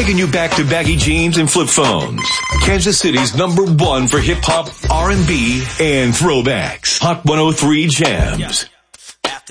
taking you back to baggy jeans and flip phones. Kansas City's #1 for hip hop, R&B, and throwbacks. Hot 103 Jams.